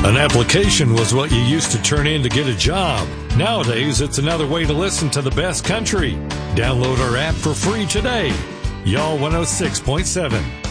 An application was what you used to turn in to get a job. Nowadays, it's another way to listen to the best country. Download our app for free today. Y'all 106.7.